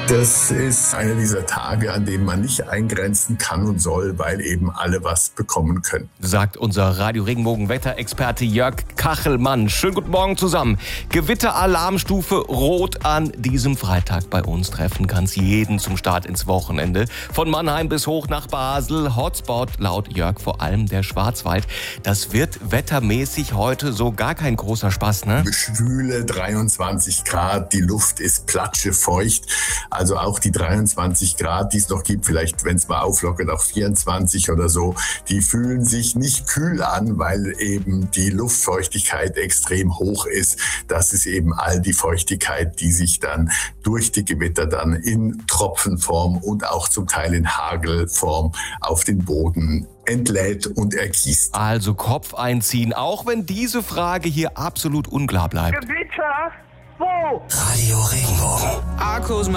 Das ist einer dieser Tage, an denen man nicht eingrenzen kann und soll, weil eben alle was bekommen können. Sagt unser Radio-Regenbogen-Wetterexperte Jörg Kachelmann. Schönen guten Morgen zusammen. Gewitteralarmstufe Rot an diesem Freitag bei uns. Treffen kann es jeden zum Start ins Wochenende. Von Mannheim bis hoch nach Basel. Hotspot laut Jörg vor allem der Schwarzwald. Das wird wettermäßig heute so gar kein großer Spaß, ne? Schwüle 23 Grad, die Luft ist platschefeucht. Also auch die 23 Grad, die es noch gibt, vielleicht, wenn es mal auflockert, auch 24 oder so, die fühlen sich nicht kühl an, weil eben die Luftfeuchtigkeit extrem hoch ist. Das ist eben all die Feuchtigkeit, die sich dann durch die Gewitter dann in Tropfenform und auch zum Teil in Hagelform auf den Boden entlädt und ergießt. Also Kopf einziehen, auch wenn diese Frage hier absolut unklar bleibt. Gewitter? Wo? Radio Regenbogen.